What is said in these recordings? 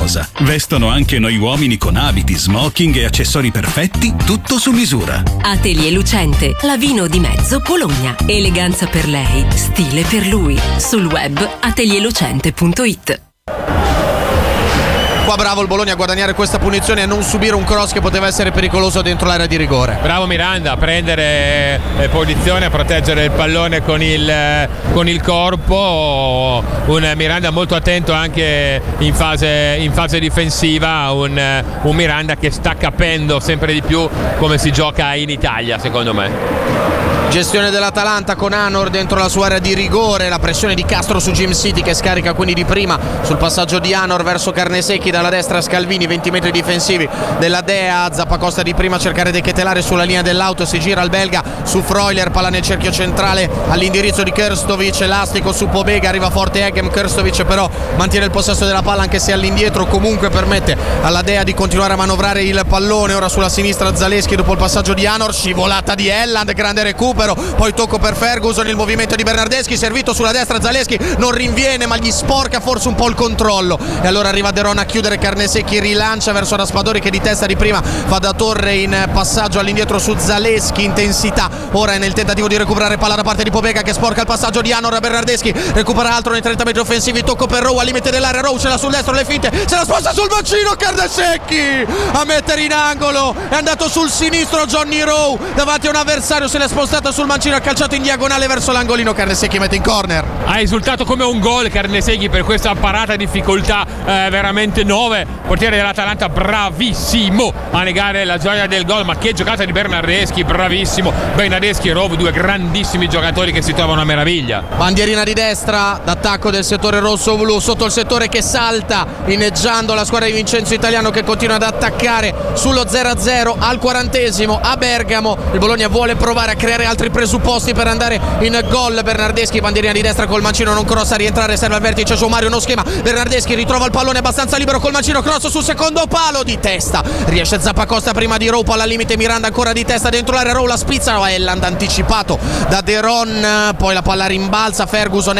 cosa. Vestono anche noi uomini con abiti, smoking e accessori perfetti, tutto su misura. Atelier Lucente, Lavino di Mezzo, Bologna. Eleganza per lei, stile per lui. Sul web atelierlucente.it. Qua bravo il Bologna a guadagnare questa punizione e a non subire un cross che poteva essere pericoloso dentro l'area di rigore. Bravo Miranda a prendere posizione, a proteggere il pallone con il corpo. Un Miranda molto attento anche in fase difensiva, un Miranda che sta capendo sempre di più come si gioca in Italia, secondo me. Gestione dell'Atalanta con Anor dentro la sua area di rigore, la pressione di Castro su Jim City che scarica quindi di prima sul passaggio di Anor verso Carnesecchi, dalla destra Scalvini, 20 metri difensivi della Dea, Zappacosta di prima a cercare di chetelare sulla linea dell'auto, si gira il belga su Freuler, palla nel cerchio centrale all'indirizzo di Krstovic, elastico su Pobega, arriva forte Egem, Krstovic però mantiene il possesso della palla anche se all'indietro, comunque permette alla Dea di continuare a manovrare il pallone. Ora sulla sinistra Zaleschi dopo il passaggio di Anor, scivolata di Elland, grande recupero, poi tocco per Ferguson, il movimento di Bernardeschi, servito sulla destra, Zaleschi non rinviene ma gli sporca forse un po' il controllo e allora arriva De Ron a chiudere, Carnesecchi rilancia verso Raspadori che di testa di prima fa da torre in passaggio all'indietro su Zaleschi, intensità ora è nel tentativo di recuperare palla da parte di Pobega che sporca il passaggio di Anor, Bernardeschi recupera altro nei 30 metri offensivi, tocco per Rowe al limite dell'area, Rowe ce l'ha sul destro, le finte, se la sposta sul bacino, Carnesecchi a mettere in angolo, è andato sul sinistro Johnny Rowe davanti a un avversario, se l'è spostata sul mancino, ha calciato in diagonale verso l'angolino, Carnesecchi mette in corner. Ha esultato come un gol Carnesecchi per questa parata difficoltà veramente 9, portiere dell'Atalanta bravissimo a negare la gioia del gol, ma che giocata di Bernardeschi, bravissimo Bernardeschi e Rowe, due grandissimi giocatori che si trovano a meraviglia. Bandierina di destra d'attacco del settore rosso-blu, sotto il settore che salta inneggiando la squadra di Vincenzo Italiano che continua ad attaccare sullo 0-0 al 40esimo a Bergamo. Il Bologna vuole provare a creare altri presupposti per andare in gol. Bernardeschi, bandierina di destra col mancino, non cross a rientrare, serve al vertice João Mario, uno schema, Bernardeschi ritrova il pallone abbastanza libero col mancino, cross sul secondo palo di testa, riesce Zappacosta prima di Rowe, palla al limite, Miranda ancora di testa dentro l'area, Rowe la spizza, Elland anticipato da De Ron, poi la palla rimbalza, Ferguson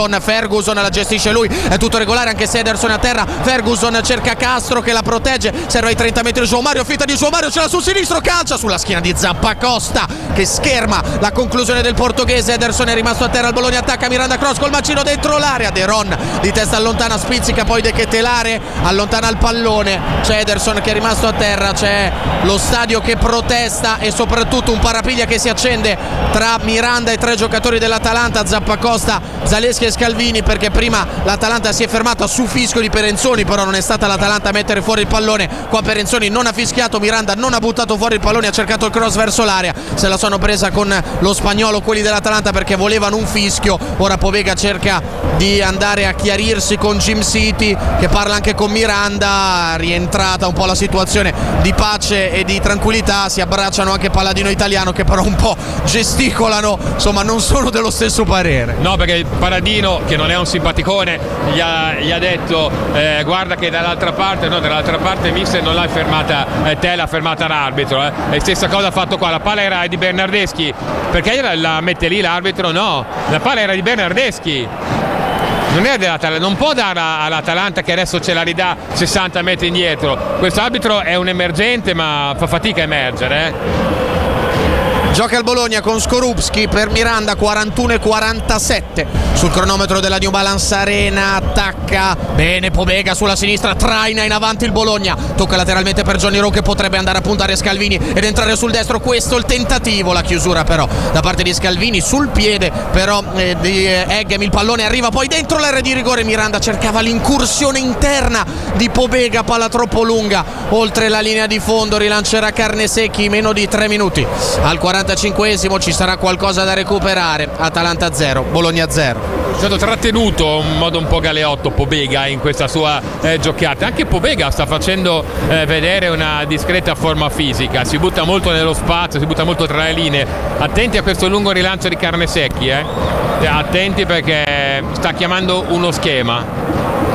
la gestisce lui, è tutto regolare anche se Ederson è a terra, Ferguson cerca Castro che la protegge, serve ai 30 metri João Mario, finta di João Mario, ce l'ha sul sinistro, calcia sulla schiena di Zappacosta che scherma la conclusione del portoghese, Ederson è rimasto a terra, il Bologna attacca, Miranda cross col mancino dentro l'area, De Ron di testa allontana, spizzica poi De Ketelare, allontana il pallone, c'è Ederson che è rimasto a terra, c'è lo stadio che protesta e soprattutto un parapiglia che si accende tra Miranda e tre giocatori dell'Atalanta, Zappacosta, Zaleschi e Scalvini, perché prima l'Atalanta si è fermata su fischio di Perenzoni, però non è stata l'Atalanta a mettere fuori il pallone, qua Perenzoni non ha fischiato, Miranda non ha buttato fuori il pallone, ha cercato il cross verso l'area, se la sono presa con lo spagnolo quelli dell'Atalanta perché volevano un fischio. Ora Pobega cerca di andare a chiarirsi con Jim City che parla anche con Miranda, rientrata un po' la situazione di pace e di tranquillità, si abbracciano anche Palladino Italiano che però un po' gesticolano, insomma non sono dello stesso parere. No, perché Palladino, che non è un simpaticone, gli ha detto guarda che dall'altra parte mister non l'hai fermata te, l'ha fermata l'arbitro, e stessa cosa ha fatto qua, la palla era di Bernardeschi, perché la mette lì l'arbitro? No, la palla era di Bernardeschi, non è dell'Atalanta, non può dare all'Atalanta che adesso ce la ridà 60 metri indietro, questo arbitro è un emergente ma fa fatica a emergere. Gioca il Bologna con Skorupski per Miranda, 41-47 sul cronometro della New Balance Arena, attacca bene Pobega sulla sinistra, traina in avanti il Bologna, tocca lateralmente per Johnny Rowe che potrebbe andare a puntare Scalvini ed entrare sul destro, questo il tentativo, la chiusura però da parte di Scalvini sul piede però di Eghem, il pallone arriva poi dentro l'area di rigore, Miranda cercava l'incursione interna di Pobega, palla troppo lunga oltre la linea di fondo, rilancerà Carnesecchi, meno di 3 minuti al 45esimo, ci sarà qualcosa da recuperare, Atalanta 0, Bologna 0. È stato trattenuto in modo un po' galeotto Pobega in questa sua giocata, anche Pobega sta facendo vedere una discreta forma fisica, si butta molto nello spazio, si butta molto tra le linee, attenti a questo lungo rilancio di Carnesecchi, attenti perché sta chiamando uno schema.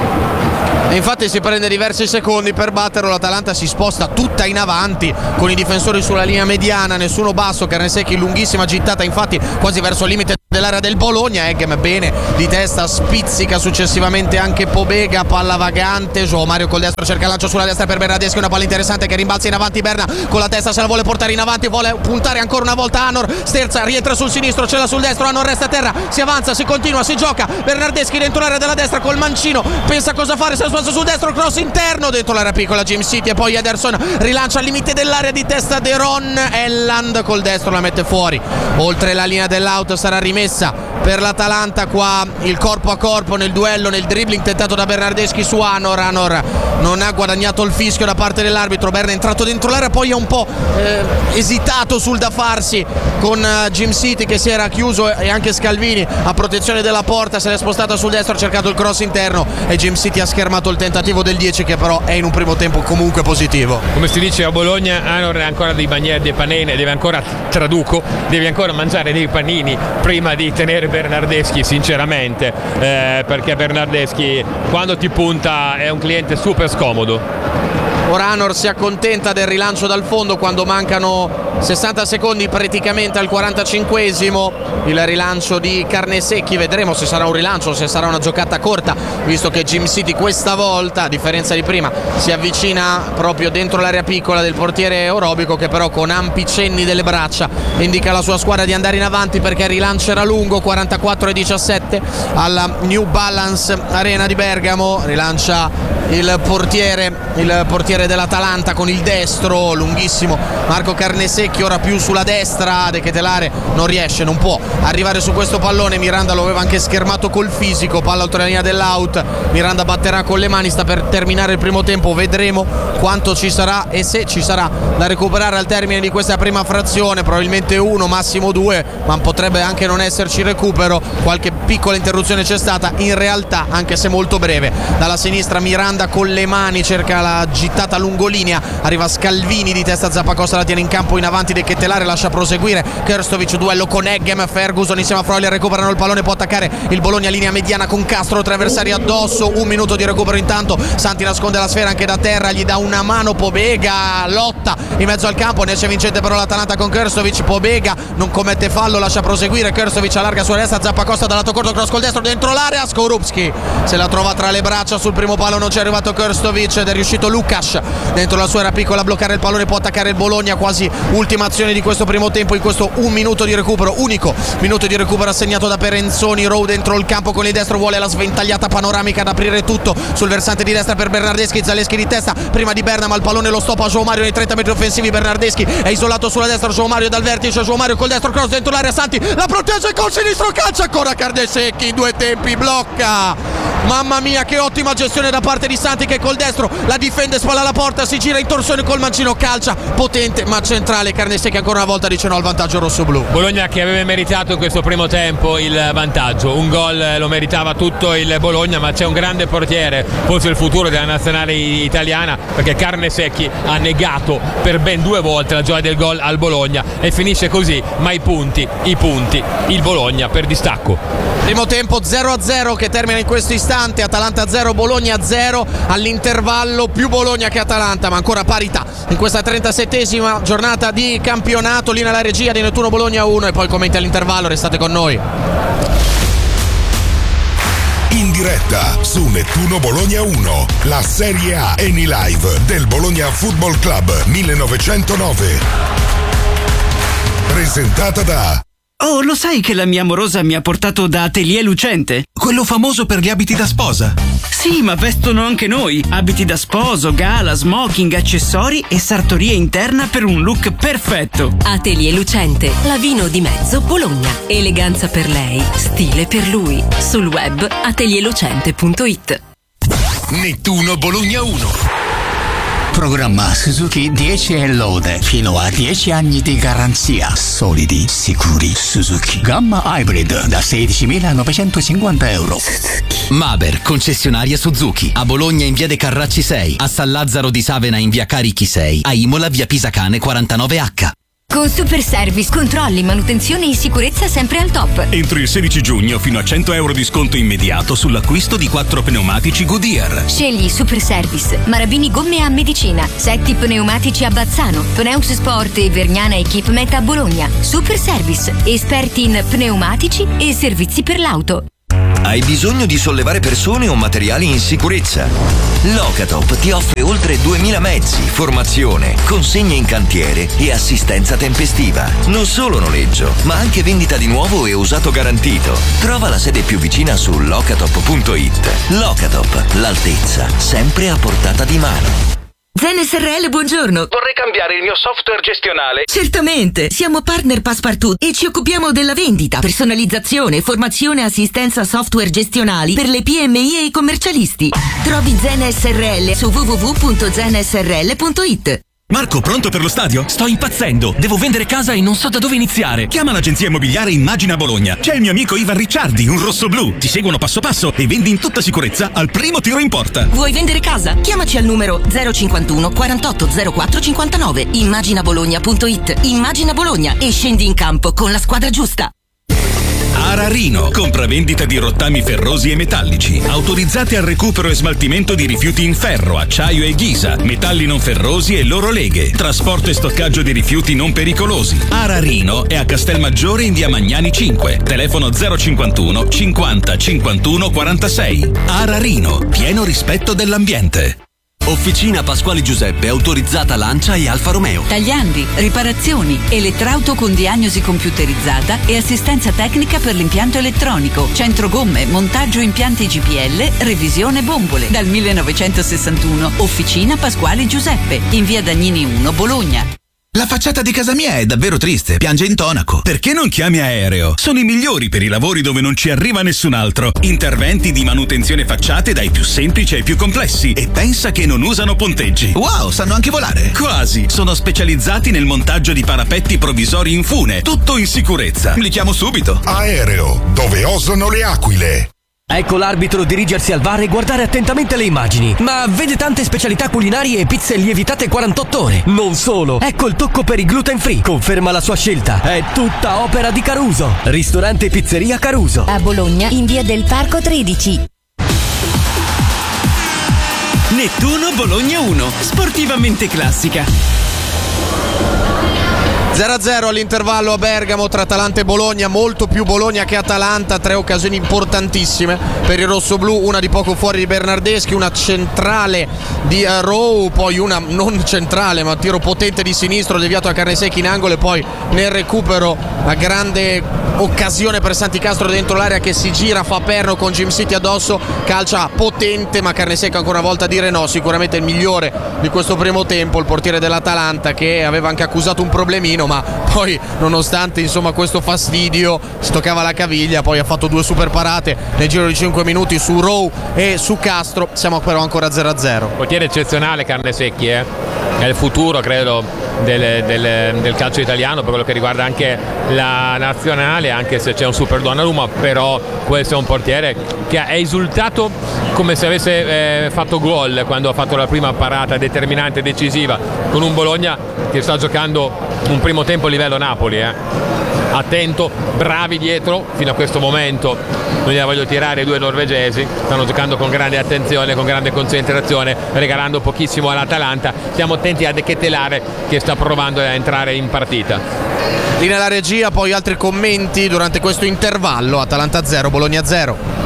E infatti si prende diversi secondi per batterlo, l'Atalanta si sposta tutta in avanti con i difensori sulla linea mediana, nessuno basso, Carnesecchi lunghissima gittata infatti quasi verso il limite dell'area del Bologna. Eggem bene di testa, spizzica successivamente anche Pobega, palla vagante, João Mario col destro cerca il lancio sulla destra per Bernardeschi, una palla interessante che rimbalza in avanti. Berna con la testa se la vuole portare in avanti, vuole puntare ancora una volta Anor, sterza, rientra sul sinistro, ce l'ha sul destro, Anor resta a terra, si avanza, si continua, si gioca. Bernardeschi dentro l'area della destra col mancino, pensa cosa fare, se la spazio sul destro, cross interno dentro l'area piccola Jim City e poi Ederson rilancia al limite dell'area di testa Deron, Elland col destro la mette fuori oltre la linea dell'out. Sarà rimessa per l'Atalanta qua il corpo a corpo nel duello, nel dribbling tentato da Bernardeschi su Anor. Anor non ha guadagnato il fischio da parte dell'arbitro. Berna è entrato dentro l'area, poi ha un po' esitato sul da farsi con Jim City che si era chiuso e anche Scalvini a protezione della porta, se l'è spostata sul destro, ha cercato il cross interno e Jim City ha schermato il tentativo del 10 che però è in un primo tempo comunque positivo. Come si dice a Bologna, Anor ha ancora dei bagneri, dei panini, deve ancora, traduco, deve ancora mangiare dei panini prima di tenere Bernardeschi, sinceramente, perché Bernardeschi quando ti punta è un cliente super scomodo. Ora Anor si accontenta del rilancio dal fondo quando mancano 60 secondi praticamente al 45esimo. Il rilancio di Carnesecchi, vedremo se sarà un rilancio o se sarà una giocata corta, visto che Jim City questa volta, a differenza di prima, si avvicina proprio dentro l'area piccola del portiere Orobico, che però con ampi cenni delle braccia indica alla sua squadra di andare in avanti perché il rilancio era lungo. 44-17 alla New Balance Arena di Bergamo, rilancia il portiere dell'Atalanta con il destro lunghissimo Marco Carnesecchi, ora più sulla destra. De Ketelare non riesce, non può arrivare su questo pallone. Miranda lo aveva anche schermato col fisico, palla oltre la linea dell'out. Miranda batterà con le mani, sta per terminare il primo tempo, vedremo quanto ci sarà e se ci sarà da recuperare al termine di questa prima frazione. Probabilmente 1, massimo 2, ma potrebbe anche non esserci recupero. Qualche piccola interruzione c'è stata in realtà, anche se molto breve. Dalla sinistra Miranda con le mani cerca la gittata lungolinea, arriva Scalvini di testa, Zappacosta la tiene in campo in avanti, De Ketelare lascia proseguire Krstovic, duello con Eggem, Ferguson insieme a Freuler recuperano il pallone, può attaccare il Bologna, linea mediana con Castro, 3 avversari addosso, 1 minuto di recupero. Intanto Santi nasconde la sfera anche da terra, gli dà una mano Pobega, lotta in mezzo al campo, ne esce vincente però l'Atalanta con Krstovic. Pobega non commette fallo, lascia proseguire Krstovic, allarga sulla destra, Zappacosta dal lato corto, cross col destro dentro l'area, Skorupski se la trova tra le braccia, sul primo palo non c'è arrivato Krstovic ed è riuscito Lukas dentro la sua era piccola a bloccare il pallone, può attaccare il Bologna. Quasi ultima azione di questo primo tempo in questo 1 minuto di recupero, unico minuto di recupero assegnato da Perenzoni. Rowe dentro il campo con il destro, vuole la sventagliata panoramica ad aprire tutto sul versante di destra per Bernardeschi, Zaleschi di testa prima di Berna ma il pallone lo stoppa João Mario nei 30 metri offensivi. Bernardeschi è isolato sulla destra, João Mario dal vertice, João Mario col destro, cross dentro l'area, Santi la protegge col sinistro, calcia ancora Carnesecchi in 2 tempi, blocca. Mamma mia che ottima gestione da parte di Santi che col destro la difende, spalla alla porta, si gira in torsione col mancino, calcia potente ma centrale. Carnesecchi ancora una volta dice no al vantaggio rossoblu. Bologna che aveva meritato in questo primo tempo il vantaggio, un gol lo meritava tutto il Bologna, ma c'è un grande portiere, forse il futuro della nazionale italiana, perché Carnesecchi ha negato per ben 2 volte la gioia del gol al Bologna e finisce così, ma i punti, il Bologna per distacco. Primo tempo 0-0 che termina in questo istante, Atalanta 0, Bologna 0, all'intervallo più Bologna che Atalanta, ma ancora parità in questa 37esima giornata di campionato. Linea alla regia di Nettuno Bologna 1 e poi commenti all'intervallo, restate con noi. In diretta su Nettuno Bologna 1, la Serie A Eni Live del Bologna Football Club 1909. Presentata da... Oh, lo sai che la mia amorosa mi ha portato da Atelier Lucente? Quello famoso per gli abiti da sposa. Sì, ma vestono anche noi. Abiti da sposo, gala, smoking, accessori e sartoria interna per un look perfetto. Atelier Lucente, la Vino di Mezzo, Bologna. Eleganza per lei, stile per lui. Sul web atelierlucente.it. Nettuno Bologna 1. Programma Suzuki 10 e lode, fino a 10 anni di garanzia, solidi, sicuri. Suzuki Gamma Hybrid da 16.950 euro. Maber, concessionaria Suzuki, a Bologna in via De Carracci 6, a San Lazzaro di Savena in via Carichi 6, a Imola via Pisacane 49H. Con Super Service, controlli, manutenzione e sicurezza sempre al top. Entro il 16 giugno fino a €100 di sconto immediato sull'acquisto di 4 pneumatici Goodyear. Scegli Super Service, Marabini Gomme a Medicina, Setti Pneumatici a Bazzano, Pneus Sport e Vergnana Equipment a Bologna. Super Service, esperti in pneumatici e servizi per l'auto. Hai bisogno di sollevare persone o materiali in sicurezza? Locatop ti offre oltre 2000 mezzi, formazione, consegne in cantiere e assistenza tempestiva. Non solo noleggio, ma anche vendita di nuovo e usato garantito. Trova la sede più vicina su locatop.it. Locatop, l'altezza, sempre a portata di mano. Zen SRL, buongiorno. Vorrei cambiare il mio software gestionale. Certamente, siamo partner Passepartout e ci occupiamo della vendita, personalizzazione, formazione e assistenza software gestionali per le PMI e i commercialisti. Trovi Zen SRL su www.zensrl.it. Marco, pronto per lo stadio? Sto impazzendo! Devo vendere casa e non so da dove iniziare. Chiama l'agenzia immobiliare Immagina Bologna. C'è il mio amico Ivan Ricciardi, un rossoblu. Ti seguono passo passo e vendi in tutta sicurezza al primo tiro in porta. Vuoi vendere casa? Chiamaci al numero 051 48 04 59. Immaginabologna.it. Immagina Bologna e scendi in campo con la squadra giusta. Ararino, compravendita di rottami ferrosi e metallici, autorizzati al recupero e smaltimento di rifiuti in ferro, acciaio e ghisa, metalli non ferrosi e loro leghe, trasporto e stoccaggio di rifiuti non pericolosi. Ararino è a Castelmaggiore in via Magnani 5, telefono 051 50 51 46. Ararino, pieno rispetto dell'ambiente. Officina Pasquale Giuseppe, autorizzata Lancia e Alfa Romeo. Tagliandi, riparazioni, elettrauto con diagnosi computerizzata e assistenza tecnica per l'impianto elettronico. Centro gomme, montaggio impianti GPL, revisione bombole. Dal 1961, Officina Pasquale Giuseppe, in via Dagnini 1, Bologna. La facciata di casa mia è davvero triste, piange intonaco. Perché non chiami Aereo? Sono i migliori per i lavori dove non ci arriva nessun altro. Interventi di manutenzione facciate dai più semplici ai più complessi e pensa che non usano ponteggi. Wow, sanno anche volare. Quasi. Sono specializzati nel montaggio di parapetti provvisori in fune, tutto in sicurezza. Li chiamo subito. Aereo, dove osano le aquile. Ecco l'arbitro dirigersi al VAR e guardare attentamente le immagini. Ma vede tante specialità culinarie e pizze lievitate 48 ore. Non solo, ecco il tocco per i gluten free. Conferma la sua scelta. È tutta opera di Caruso. Ristorante e pizzeria Caruso. A Bologna, in via del Parco 13. Nettuno Bologna 1, sportivamente classica. 0-0 all'intervallo a Bergamo tra Atalanta e Bologna, molto più Bologna che Atalanta, 3 occasioni importantissime per il rossoblù, una di poco fuori di Bernardeschi, una centrale di Rowe, poi una non centrale ma tiro potente di sinistro deviato a Carnesecchi in angolo e poi nel recupero la grande occasione per Santicastro dentro l'area che si gira, fa perno con Jim City addosso, calcia potente ma Carnesecchi ancora una volta dire no, sicuramente il migliore di questo primo tempo, il portiere dell'Atalanta che aveva anche accusato un problemino ma poi nonostante insomma questo fastidio si toccava la caviglia, poi ha fatto 2 super parate nel giro di 5 minuti su Rowe e su Castro, siamo però ancora 0-0. Portiere eccezionale Carnesecchi, è il futuro credo del calcio italiano per quello che riguarda anche la nazionale, anche se c'è un super Donnarumma, però questo è un portiere che ha esultato come se avesse fatto gol quando ha fatto la prima parata determinante e decisiva con un Bologna che sta giocando un primo tempo a livello Napoli, attento, bravi dietro fino a questo momento, non gliela voglio tirare, i 2 norvegesi stanno giocando con grande attenzione, con grande concentrazione, regalando pochissimo all'Atalanta, stiamo attenti a De Ketelare che sta provando a entrare in partita. Lì nella regia poi altri commenti durante questo intervallo, Atalanta 0, Bologna 0.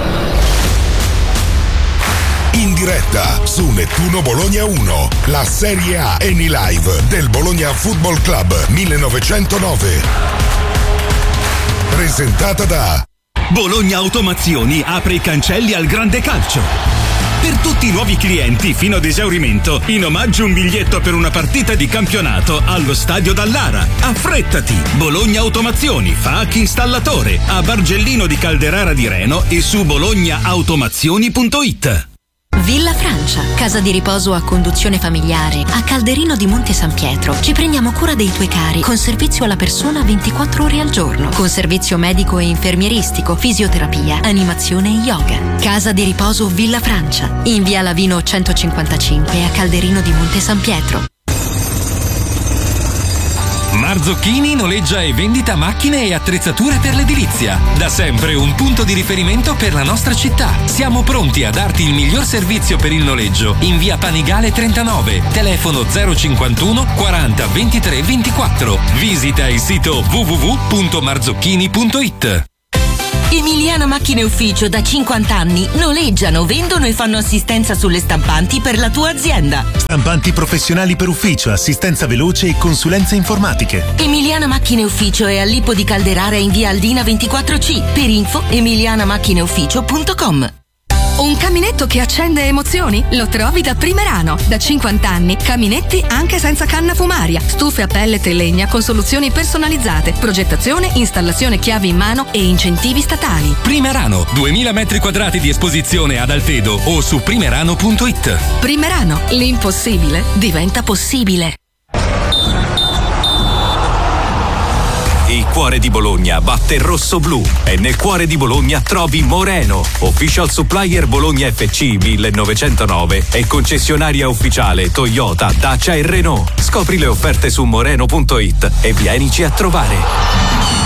In diretta su Nettuno Bologna 1, la Serie A Eni Live del Bologna Football Club 1909. Presentata da Bologna Automazioni apre i cancelli al grande calcio. Per tutti i nuovi clienti fino ad esaurimento, in omaggio un biglietto per una partita di campionato allo stadio Dallara. Affrettati! Bologna Automazioni fa anche installatore a Bargellino di Calderara di Reno e su bolognaautomazioni.it. Villa Francia, casa di riposo a conduzione familiare, a Calderino di Monte San Pietro. Ci prendiamo cura dei tuoi cari, con servizio alla persona 24 ore al giorno, con servizio medico e infermieristico, fisioterapia, animazione e yoga. Casa di riposo Villa Francia, in via Lavino 155 a Calderino di Monte San Pietro. Marzocchini noleggia e vendita macchine e attrezzature per l'edilizia. Da sempre un punto di riferimento per la nostra città. Siamo pronti a darti il miglior servizio per il noleggio in via Panigale 39, telefono 051 40 23 24. Visita il sito www.marzocchini.it. Emiliana Macchine Ufficio da 50 anni noleggiano, vendono e fanno assistenza sulle stampanti per la tua azienda. Stampanti professionali per ufficio, assistenza veloce e consulenze informatiche. Emiliana Macchine Ufficio è a Lippo di Calderara in via Aldina 24C. Per info emilianamacchineufficio.com. Un caminetto che accende emozioni? Lo trovi da Primerano. Da 50 anni, caminetti anche senza canna fumaria, stufe a pellet e legna con soluzioni personalizzate, progettazione, installazione chiavi in mano e incentivi statali. Primerano, 2000 metri quadrati di esposizione ad Altedo o su primerano.it. Primerano, l'impossibile diventa possibile. Il cuore di Bologna batte il rosso-blu e nel cuore di Bologna trovi Moreno, official supplier Bologna FC 1909 e concessionaria ufficiale Toyota, Dacia e Renault. Scopri le offerte su moreno.it e vienici a trovare.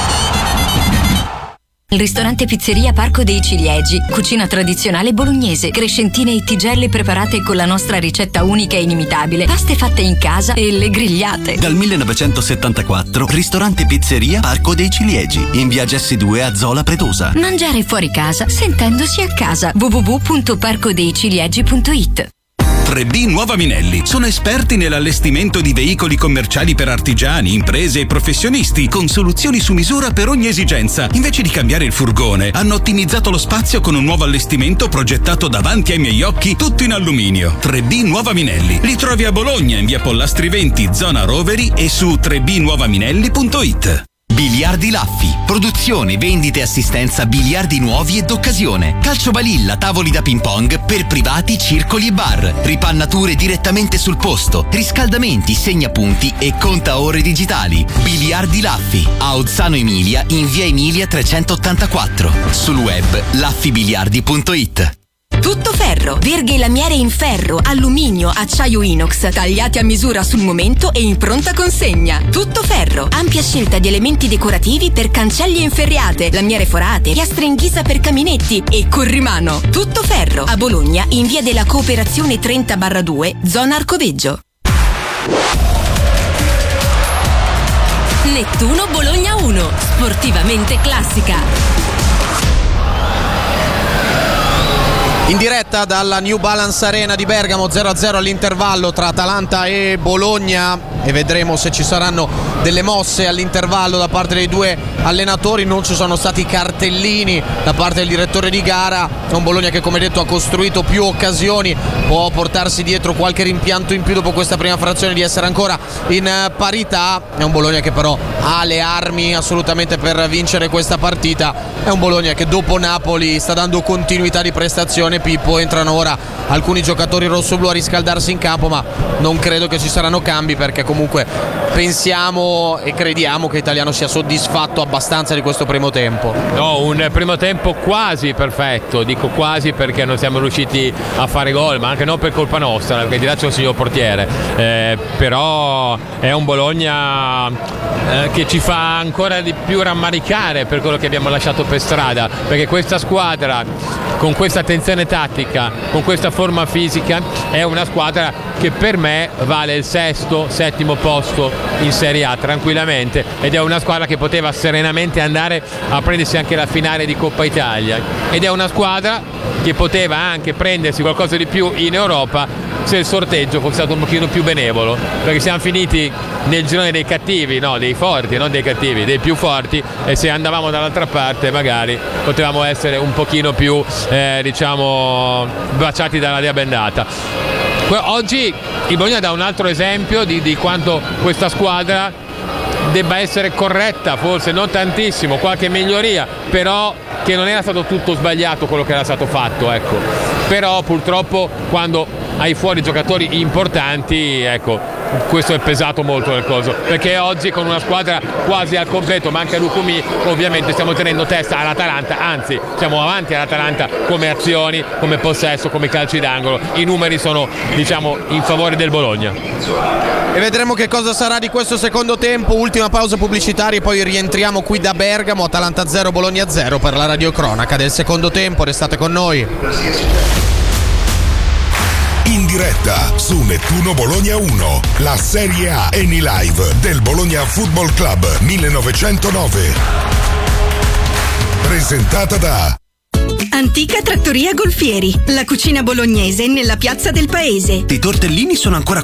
Il ristorante Pizzeria Parco dei Ciliegi, cucina tradizionale bolognese, crescentine e tigelle preparate con la nostra ricetta unica e inimitabile, paste fatte in casa e le grigliate. Dal 1974, ristorante Pizzeria Parco dei Ciliegi, in via Gessi 2 a Zola Pretosa. Mangiare fuori casa sentendosi a casa. www.parcodeiciliegi.it. 3B Nuova Minelli. Sono esperti nell'allestimento di veicoli commerciali per artigiani, imprese e professionisti, con soluzioni su misura per ogni esigenza. Invece di cambiare il furgone, hanno ottimizzato lo spazio con un nuovo allestimento progettato davanti ai miei occhi, tutto in alluminio. 3B Nuova Minelli. Li trovi a Bologna, in via Pollastri 20, zona Roveri, e su 3bnuovaminelli.it. Biliardi Laffi, produzione, vendite e assistenza biliardi nuovi e d'occasione, calcio balilla, tavoli da ping pong per privati, circoli e bar, ripannature direttamente sul posto, riscaldamenti, segnapunti e contaore digitali. Biliardi Laffi, a Ozzano Emilia in via Emilia 384, sul web laffibiliardi.it. Tutto ferro, verghe e lamiere in ferro, alluminio, acciaio inox, tagliati a misura sul momento e in pronta consegna. Tutto ferro, ampia scelta di elementi decorativi per cancelli e inferriate, lamiere forate, piastre in ghisa per caminetti e corrimano. Tutto ferro, a Bologna in via della Cooperazione 30/2, zona Arcoveggio. Nettuno Bologna 1, sportivamente classica. In diretta dalla New Balance Arena di Bergamo, 0-0 all'intervallo tra Atalanta e Bologna, e vedremo se ci saranno delle mosse all'intervallo da parte dei due allenatori. Non ci sono stati cartellini da parte del direttore di gara. È un Bologna che, come detto, ha costruito più occasioni, può portarsi dietro qualche rimpianto in più dopo questa prima frazione di essere ancora in parità. È un Bologna che però ha le armi assolutamente per vincere questa partita. È un Bologna che dopo Napoli sta dando continuità di prestazione. Pippo, entrano ora alcuni giocatori rossoblù a riscaldarsi in campo, ma non credo che ci saranno cambi, perché comunque pensiamo e crediamo che Italiano sia soddisfatto abbastanza di questo primo tempo. No, un primo tempo quasi perfetto, dico quasi perché non siamo riusciti a fare gol, ma anche non per colpa nostra, perché di là c'è un signor portiere, però è un Bologna che ci fa ancora di più rammaricare per quello che abbiamo lasciato per strada, perché questa squadra con questa attenzione tattica, con questa forma fisica, è una squadra che per me vale il sesto, settimo posto in Serie A tranquillamente, ed è una squadra che poteva serenamente andare a prendersi anche la finale di Coppa Italia, ed è una squadra che poteva anche prendersi qualcosa di più in Europa se il sorteggio fosse stato un pochino più benevolo, perché siamo finiti nel girone dei cattivi, no, dei forti, non dei cattivi, dei più forti, e se andavamo dall'altra parte magari potevamo essere un pochino più diciamo baciati dalla via bendata. Oggi il Bologna dà un altro esempio di quanto questa squadra debba essere corretta, forse non tantissimo, qualche miglioria, però che non era stato tutto sbagliato quello che era stato fatto, ecco. Però purtroppo quando hai fuori giocatori importanti, ecco, questo è pesato molto nel coso, perché oggi con una squadra quasi al completo, ma anche Lukumi, ovviamente stiamo tenendo testa all'Atalanta, anzi siamo avanti all'Atalanta come azioni, come possesso, come calci d'angolo. I numeri sono, diciamo, in favore del Bologna. E vedremo che cosa sarà di questo secondo tempo. Ultima pausa pubblicitaria e poi rientriamo qui da Bergamo. Atalanta 0, Bologna 0 per la radiocronaca del secondo tempo. Restate con noi. In diretta su Nettuno Bologna 1, la Serie A Eni Live del Bologna Football Club 1909. Presentata da Antica Trattoria Golfieri, la cucina bolognese nella piazza del paese. I tortellini sono ancora